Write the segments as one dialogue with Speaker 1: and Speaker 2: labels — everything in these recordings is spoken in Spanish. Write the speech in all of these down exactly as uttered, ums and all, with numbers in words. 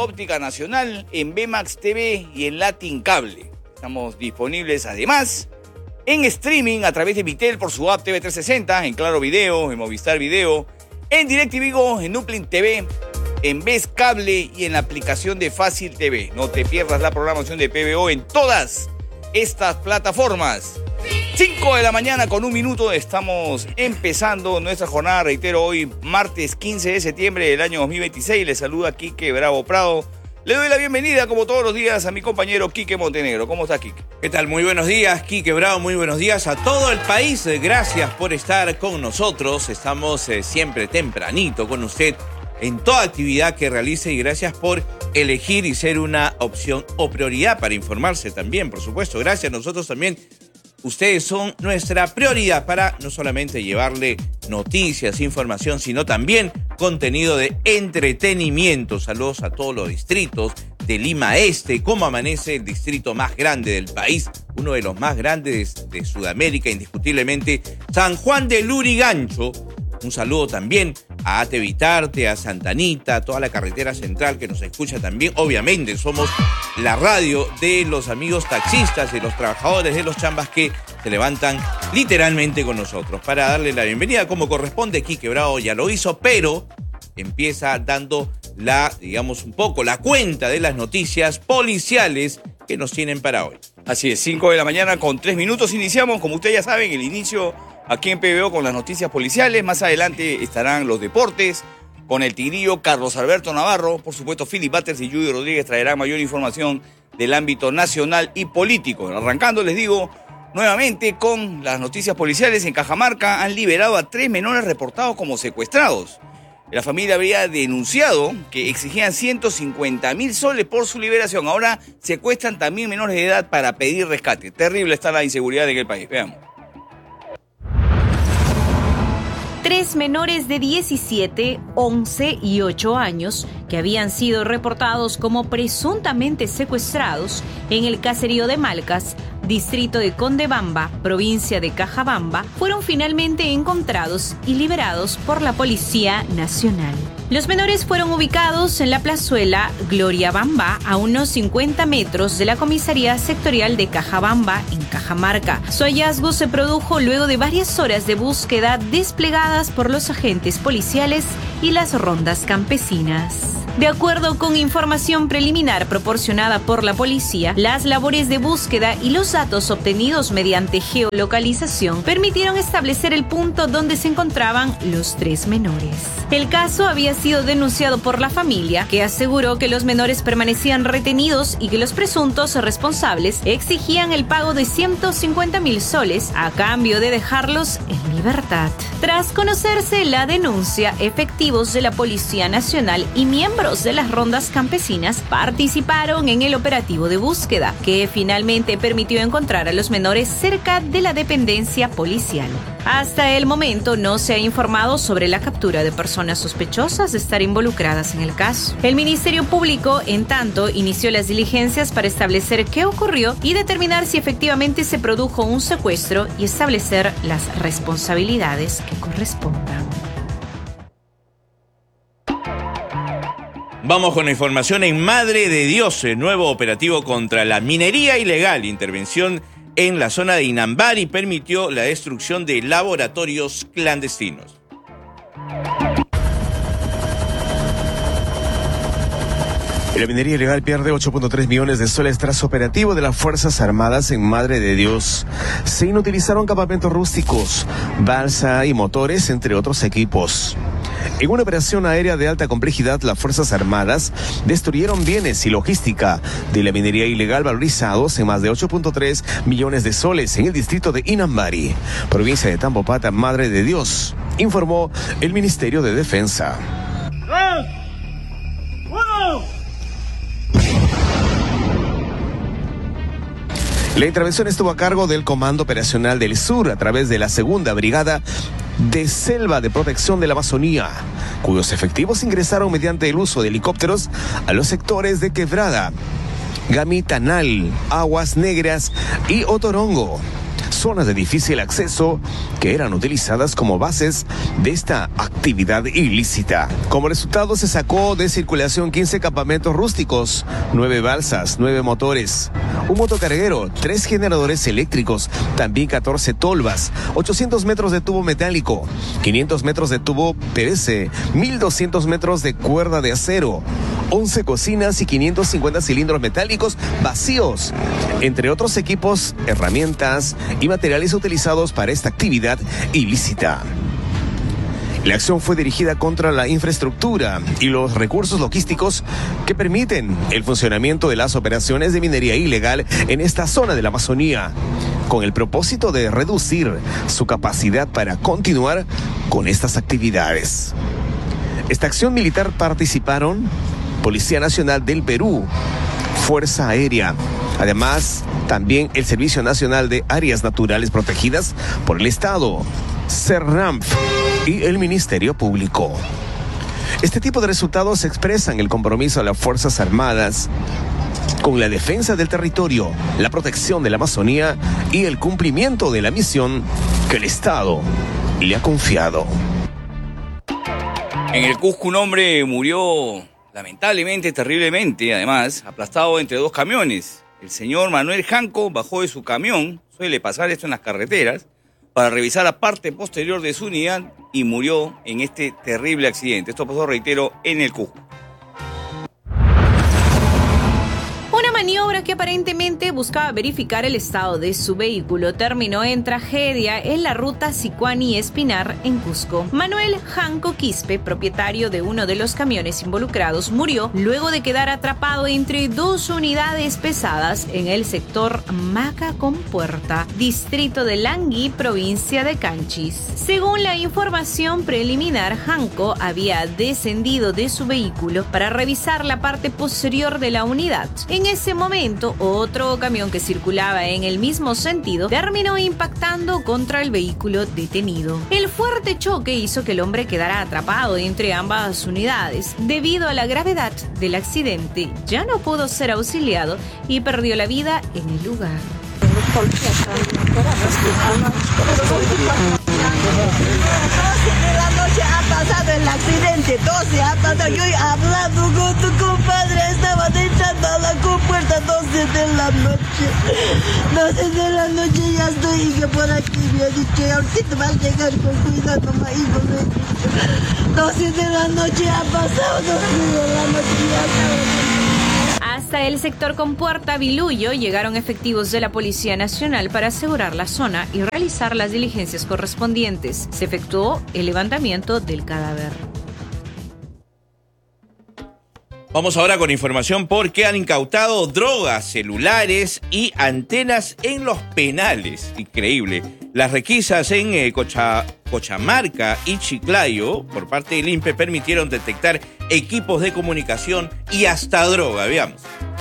Speaker 1: óptica nacional, en B Max T V y en Latin Cable. Estamos disponibles además en streaming a través de Vitel por su app T V trescientos sesenta, en Claro Video, en Movistar Video, en DirecTV, en Uplink T V, en Ves Cable y en la aplicación de Fácil T V. No te pierdas la programación de P B O en todas estas plataformas. cinco de la mañana con un minuto, estamos empezando nuestra jornada, reitero, hoy martes quince de septiembre del año dos mil veintiséis. Les saluda Quique Bravo Prado. Le doy la bienvenida, como todos los días, a mi compañero Quique Montenegro. ¿Cómo está, Quique?
Speaker 2: ¿Qué tal? Muy buenos días, Quique Bravo. Muy buenos días a todo el país. Gracias por estar con nosotros. Estamos eh, siempre tempranito con usted en toda actividad que realice y gracias por elegir y ser una opción o prioridad para informarse también, por supuesto. Gracias. Nosotros también, ustedes son nuestra prioridad para no solamente llevarle noticias, información, sino también contenido de entretenimiento. Saludos a todos los distritos de Lima Este. ¿Cómo amanece el distrito más grande del país? Uno de los más grandes de Sudamérica, indiscutiblemente, San Juan de Lurigancho. Un saludo también a Ate Vitarte, a Santa Anita, a toda la carretera central que nos escucha también. Obviamente somos la radio de los amigos taxistas, de los trabajadores, de los chambas que se levantan literalmente con nosotros. Para darle la bienvenida como corresponde, Quique Bravo ya lo hizo, pero empieza dando la, digamos, un poco la cuenta de las noticias policiales que nos tienen para hoy.
Speaker 1: Así es, cinco de la mañana con tres minutos. Iniciamos, como ustedes ya saben, el inicio aquí en P B O con las noticias policiales. Más adelante estarán los deportes con el tigrillo Carlos Alberto Navarro. Por supuesto, Philip Butters y Judy Rodríguez traerán mayor información del ámbito nacional y político. Arrancando, les digo, nuevamente con las noticias policiales. En Cajamarca han liberado a tres menores reportados como secuestrados. La familia habría denunciado que exigían ciento cincuenta mil soles por su liberación. Ahora secuestran también menores de edad para pedir rescate. Terrible está la inseguridad en el país. Veamos.
Speaker 3: Tres menores de diecisiete, once y ocho años que habían sido reportados como presuntamente secuestrados en el caserío de Malcas, distrito de Condebamba, provincia de Cajabamba, fueron finalmente encontrados y liberados por la Policía Nacional. Los menores fueron ubicados en la plazuela Gloria Bamba, a unos cincuenta metros de la comisaría sectorial de Cajabamba, en Cajamarca. Su hallazgo se produjo luego de varias horas de búsqueda desplegadas por los agentes policiales y las rondas campesinas. De acuerdo con información preliminar proporcionada por la policía, las labores de búsqueda y los datos obtenidos mediante geolocalización permitieron establecer el punto donde se encontraban los tres menores. El caso había sido denunciado por la familia, que aseguró que los menores permanecían retenidos y que los presuntos responsables exigían el pago de ciento cincuenta mil soles a cambio de dejarlos en libertad. Tras conocerse la denuncia, efectivos de la Policía Nacional y miembros de las rondas campesinas participaron en el operativo de búsqueda, que finalmente permitió encontrar a los menores cerca de la dependencia policial. Hasta el momento no se ha informado sobre la captura de personas sospechosas de estar involucradas en el caso. El Ministerio Público, en tanto, inició las diligencias para establecer qué ocurrió y determinar si efectivamente se produjo un secuestro y establecer las responsabilidades que correspondan.
Speaker 2: Vamos con la información en Madre de Dios, el nuevo operativo contra la minería ilegal. Intervención en la zona de Inambari permitió la destrucción de laboratorios clandestinos.
Speaker 4: La minería ilegal pierde ocho punto tres millones de soles tras operativo de las Fuerzas Armadas en Madre de Dios. Se inutilizaron campamentos rústicos, balsa y motores, entre otros equipos. En una operación aérea de alta complejidad, las Fuerzas Armadas destruyeron bienes y logística de la minería ilegal valorizados en más de ocho punto tres millones de soles en el distrito de Inambari, provincia de Tambopata, Madre de Dios, informó el Ministerio de Defensa. La intervención estuvo a cargo del Comando Operacional del Sur a través de la Segunda Brigada de Selva de Protección de la Amazonía, cuyos efectivos ingresaron mediante el uso de helicópteros a los sectores de Quebrada, Gamitanal, Aguas Negras y Otorongo. zonas de difícil acceso que eran utilizadas como bases de esta actividad ilícita. Como resultado, se sacó de circulación quince campamentos rústicos, nueve balsas, nueve motores, un motocarguero, tres generadores eléctricos, también catorce tolvas, ochocientos metros de tubo metálico, quinientos metros de tubo P V C, mil doscientos metros de cuerda de acero, once cocinas y quinientos cincuenta cilindros metálicos vacíos, entre otros equipos, herramientas y materiales utilizados para esta actividad ilícita. La acción fue dirigida contra la infraestructura y los recursos logísticos que permiten el funcionamiento de las operaciones de minería ilegal en esta zona de la Amazonía, con el propósito de reducir su capacidad para continuar con estas actividades. Esta acción militar participaron Policía Nacional del Perú, Fuerza Aérea, además también el Servicio Nacional de Áreas Naturales Protegidas por el Estado, CERNAMF y el Ministerio Público. Este tipo de resultados expresan el compromiso de las Fuerzas Armadas con la defensa del territorio, la protección de la Amazonía y el cumplimiento de la misión que el Estado le ha confiado.
Speaker 1: En el Cusco un hombre murió lamentablemente, terriblemente, además, aplastado entre dos camiones. El señor Manuel Janco bajó de su camión, suele pasar esto en las carreteras, para revisar la parte posterior de su unidad y murió en este terrible accidente. Esto pasó, reitero, en el Cusco.
Speaker 3: Una maniobra que aparentemente buscaba verificar el estado de su vehículo terminó en tragedia en la ruta Sicuani-Espinar en Cusco. Manuel Janco Quispe, propietario de uno de los camiones involucrados, murió luego de quedar atrapado entre dos unidades pesadas en el sector Maca Compuerta, distrito de Langui, provincia de Canchis. Según la información preliminar, Janco había descendido de su vehículo para revisar la parte posterior de la unidad. En ese momento, otro camión que circulaba en el mismo sentido terminó impactando contra el vehículo detenido. El fuerte choque hizo que el hombre quedara atrapado entre ambas unidades. Debido a la gravedad del accidente, ya no pudo ser auxiliado y perdió la vida en el lugar.
Speaker 5: De la noche ha pasado el accidente, doce ha pasado, yo hablando con tu compadre, estaba entrando a la compuerta, doce de la noche, doce de la noche ya estoy, y que por aquí me ha dicho, ahorita va a llegar con cuidado, mamá, hijo, me ha dicho, doce de la noche ha pasado, doce de la noche ya estaba.
Speaker 3: Hasta el sector Compuerta Viluyo llegaron efectivos de la Policía Nacional para asegurar la zona y realizar las diligencias correspondientes. Se efectuó el levantamiento del cadáver.
Speaker 2: Vamos ahora con información porque han incautado drogas, celulares y antenas en los penales. Increíble. Las requisas en eh, Cocha, Cochamarca y Chiclayo por parte del I N P E permitieron detectar equipos de comunicación y hasta droga. Veamos.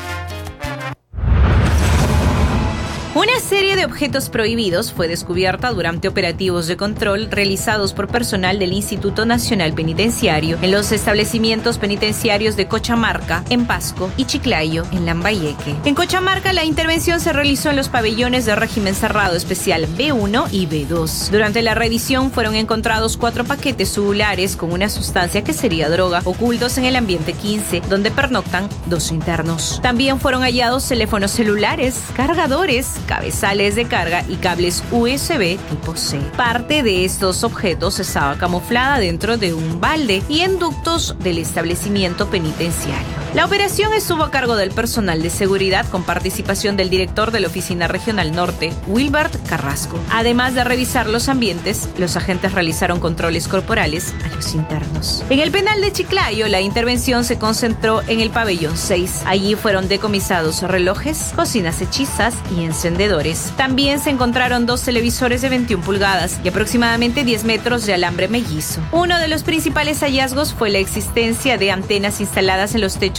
Speaker 3: Una serie de objetos prohibidos fue descubierta durante operativos de control realizados por personal del Instituto Nacional Penitenciario en los establecimientos penitenciarios de Cochamarca, en Pasco y Chiclayo, en Lambayeque. En Cochamarca, la intervención se realizó en los pabellones de régimen cerrado especial B uno y B dos. Durante la revisión fueron encontrados cuatro paquetes tubulares con una sustancia que sería droga, ocultos en el ambiente quince, donde pernoctan dos internos. También fueron hallados teléfonos celulares, cargadores, cabezales de carga y cables U S B tipo C. Parte de estos objetos estaba camuflada dentro de un balde y en ductos del establecimiento penitenciario. La operación estuvo a cargo del personal de seguridad con participación del director de la Oficina Regional Norte, Wilbert Carrasco. Además de revisar los ambientes, los agentes realizaron controles corporales a los internos. En el penal de Chiclayo, la intervención se concentró en el pabellón seis. Allí fueron decomisados relojes, cocinas hechizas y encendedores. También se encontraron dos televisores de veintiuna pulgadas y aproximadamente diez metros de alambre mellizo. Uno de los principales hallazgos fue la existencia de antenas instaladas en los techos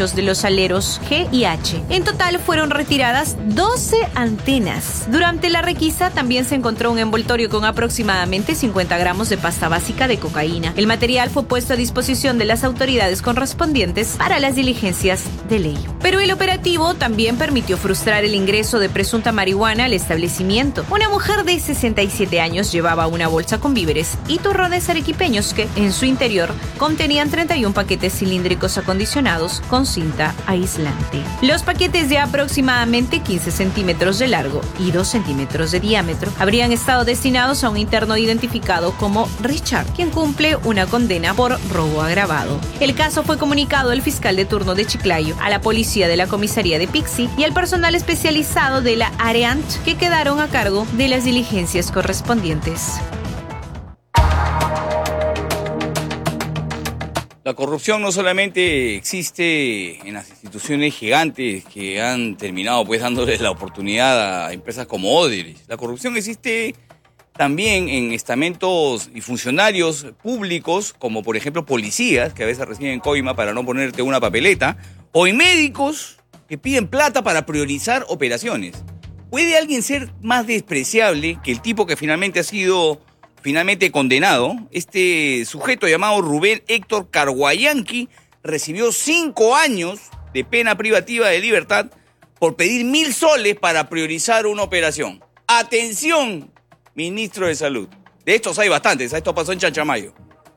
Speaker 3: techos de los aleros G y H. En total fueron retiradas doce antenas. Durante la requisa también se encontró un envoltorio con aproximadamente cincuenta gramos de pasta básica de cocaína. El material fue puesto a disposición de las autoridades correspondientes para las diligencias de ley. Pero el operativo también permitió frustrar el ingreso de presunta marihuana al establecimiento. Una mujer de sesenta y siete años llevaba una bolsa con víveres y turrones arequipeños que, en su interior, contenían treinta y un paquetes cilíndricos acondicionados con cinta aislante. Los paquetes de aproximadamente quince centímetros de largo y dos centímetros de diámetro habrían estado destinados a un interno identificado como Richard, quien cumple una condena por robo agravado. El caso fue comunicado al fiscal de turno de Chiclayo, a la policía de la comisaría de Pixi y al personal especializado de la Areant, que quedaron a cargo de las diligencias correspondientes.
Speaker 1: La corrupción no solamente existe en las instituciones gigantes que han terminado pues dándoles la oportunidad a empresas como Odebrecht. La corrupción existe también en estamentos y funcionarios públicos, como por ejemplo policías, que a veces reciben coima para no ponerte una papeleta, o en médicos que piden plata para priorizar operaciones. ¿Puede alguien ser más despreciable que el tipo que finalmente ha sido finalmente condenado? Este sujeto llamado Rubén Héctor Carguayanqui recibió cinco años de pena privativa de libertad por pedir mil soles para priorizar una operación. ¡Atención, ministro de Salud! De estos hay bastantes, esto pasó en Chanchamayo.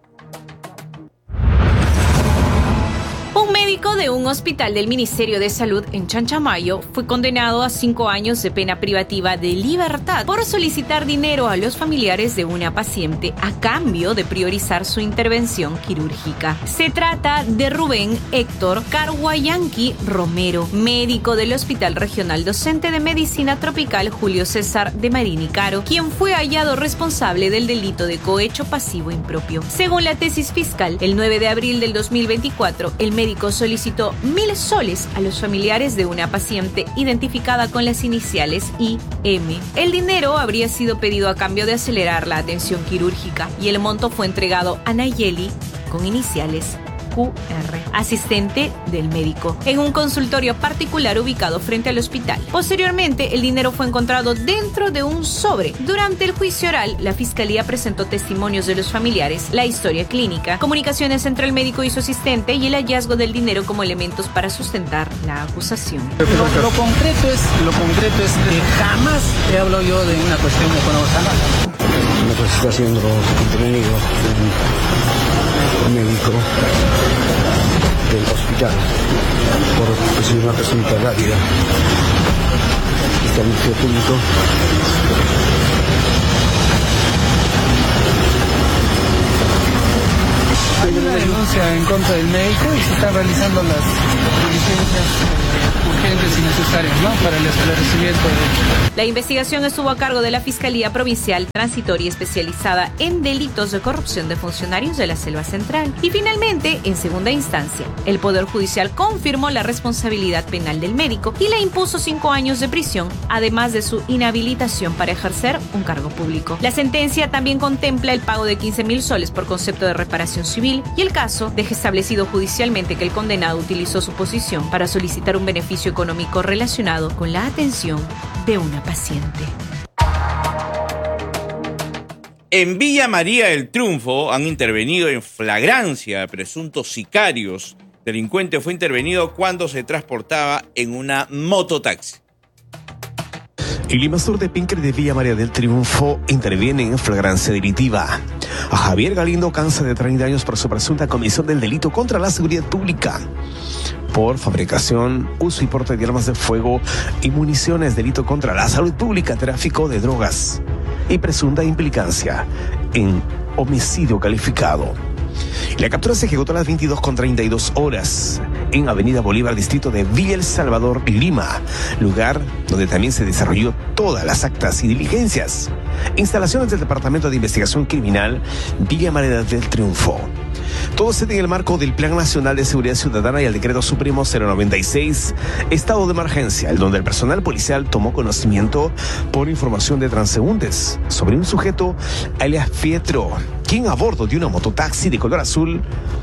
Speaker 3: Un médico de un hospital del Ministerio de Salud en Chanchamayo fue condenado a cinco años de pena privativa de libertad por solicitar dinero a los familiares de una paciente a cambio de priorizar su intervención quirúrgica. Se trata de Rubén Héctor Carguayanqui Romero, médico del Hospital Regional Docente de Medicina Tropical Julio César de Marín y Caro, quien fue hallado responsable del delito de cohecho pasivo impropio. Según la tesis fiscal, el nueve de abril del dos mil veinticuatro, el médico médico solicitó mil soles a los familiares de una paciente identificada con las iniciales I M. El dinero habría sido pedido a cambio de acelerar la atención quirúrgica y el monto fue entregado a Nayeli con iniciales Q R, asistente del médico, en un consultorio particular ubicado frente al hospital. Posteriormente, el dinero fue encontrado dentro de un sobre. Durante el juicio oral, la fiscalía presentó testimonios de los familiares, la historia clínica, comunicaciones entre el médico y su asistente y el hallazgo del dinero como elementos para sustentar la acusación.
Speaker 6: Lo, lo concreto es, lo concreto es que jamás he hablado yo de una cuestión económica.
Speaker 7: Lo que se está haciendo contenido el médico del hospital por recibir una presunta rápida está en el ministerio público.
Speaker 6: Hay una denuncia en contra del médico y se están realizando las diligencias urgentes y necesarias, ¿no?, para el esclarecimiento de...
Speaker 3: La investigación estuvo a cargo de la Fiscalía Provincial Transitoria Especializada en Delitos de Corrupción de Funcionarios de la Selva Central. Y finalmente, en segunda instancia, el Poder Judicial confirmó la responsabilidad penal del médico y le impuso cinco años de prisión, además de su inhabilitación para ejercer un cargo público. La sentencia también contempla el pago de quince mil soles por concepto de reparación civil y el caso deja establecido judicialmente que el condenado utilizó su posición para solicitar un beneficio económico relacionado con la atención de una paciente.
Speaker 2: En Villa María del Triunfo han intervenido en flagrancia a presuntos sicarios. El delincuente fue intervenido cuando se transportaba en una mototaxi.
Speaker 4: El Limasur de Pinker de Villa María del Triunfo interviene en flagrancia delictiva a Javier Galindo Canza, de treinta años, por su presunta comisión del delito contra la seguridad pública por fabricación, uso y porte de armas de fuego y municiones, delito contra la salud pública, tráfico de drogas y presunta implicancia en homicidio calificado. La captura se ejecutó a las veintidós con treinta y dos horas en Avenida Bolívar, distrito de Villa El Salvador, Lima, lugar donde también se desarrolló todas las actas y diligencias. Instalaciones del Departamento de Investigación Criminal Villa María del Triunfo. Todo se en el marco del Plan Nacional de Seguridad Ciudadana y el Decreto Supremo cero noventa y seis, estado de emergencia, en donde el personal policial tomó conocimiento por información de transeúntes sobre un sujeto alias Pietro, quien a bordo de una mototaxi de color azul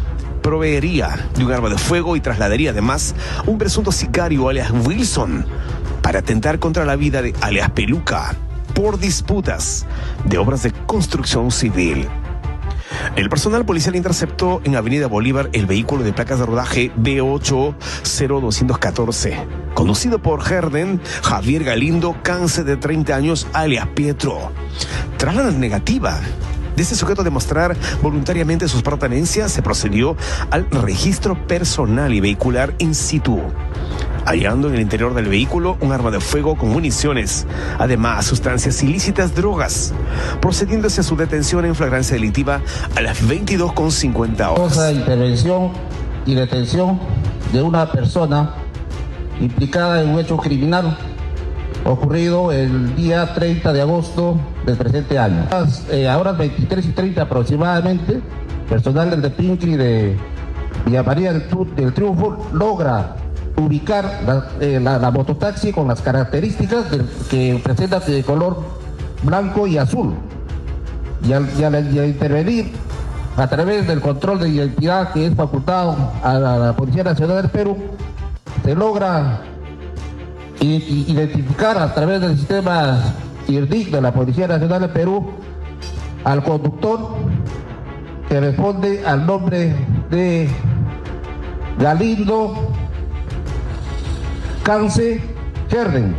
Speaker 4: proveería de un arma de fuego y trasladaría además un presunto sicario alias Wilson para atentar contra la vida de alias Peluca por disputas de obras de construcción civil. El personal policial interceptó en Avenida Bolívar el vehículo de placas de rodaje B ocho cero dos uno cuatro, conducido por Herden Javier Galindo Cance, de treinta años, alias Pietro. Tras la negativa de este sujeto a demostrar voluntariamente sus pertenencias, se procedió al registro personal y vehicular in situ, hallando en el interior del vehículo un arma de fuego con municiones, además sustancias ilícitas, drogas, procediéndose a su detención en flagrancia delictiva a las veintidós con cincuenta horas.
Speaker 8: Intervención y detención de una persona implicada en un hecho criminal ocurrido el día treinta de agosto del presente año. Eh, a horas veintitrés y treinta aproximadamente, personal del Depinqui de Villa María del, del Triunfo logra ubicar la, eh, la, la mototaxi con las características de, que presenta de color blanco y azul. Y al, y, al, y al intervenir a través del control de identidad que es facultado a la, a la Policía Nacional del Perú, se logra identificar a través del sistema I R D I C de la Policía Nacional del Perú al conductor, que responde al nombre de Galindo Cance Herden,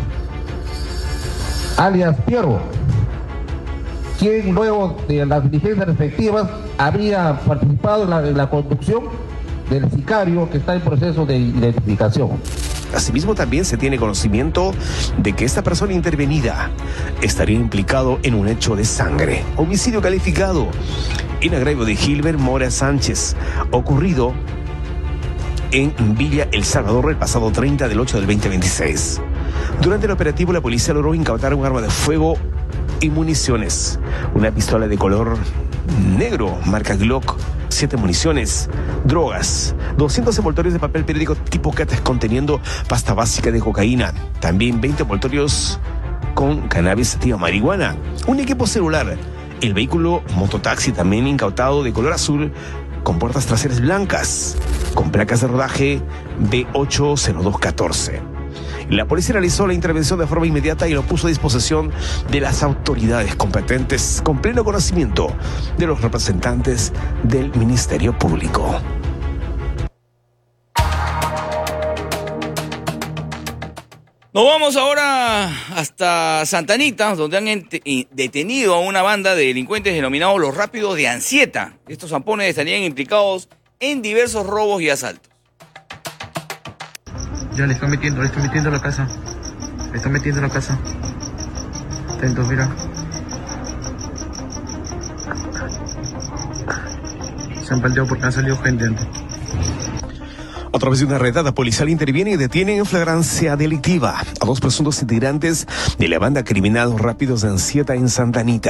Speaker 8: alias Piero, quien luego de las diligencias respectivas habría participado en la, en la conducción del sicario que está en proceso de identificación.
Speaker 4: Asimismo, también se tiene conocimiento de que esta persona intervenida estaría implicado en un hecho de sangre, homicidio calificado en agravio de Gilbert Mora Sánchez, ocurrido en Villa El Salvador el pasado treinta del ocho del veinte veintiséis. Durante el operativo, la policía logró incautar un arma de fuego y municiones, una pistola de color negro marca Glock, siete municiones, drogas, doscientos envoltorios de papel periódico tipo Cates conteniendo pasta básica de cocaína, también veinte envoltorios con cannabis sativa marihuana, un equipo celular, el vehículo mototaxi también incautado de color azul con puertas traseras blancas, con placas de rodaje B ocho cero dos uno cuatro. La policía realizó la intervención de forma inmediata y lo puso a disposición de las autoridades competentes con pleno conocimiento de los representantes del Ministerio Público.
Speaker 1: Nos vamos ahora hasta Santa Anita, donde han ent- detenido a una banda de delincuentes denominados los Rápidos de Ansieta. Estos zampones estarían implicados en diversos robos y asaltos.
Speaker 9: Ya le están metiendo, le están metiendo a la casa. Le están metiendo a la casa. Atentos, mira. Se han palteado porque ha salido gente antes.
Speaker 4: A través de una redada policial interviene y detiene en flagrancia delictiva a dos presuntos integrantes de la banda criminal Rápidos de Ansieta en Santa Anita.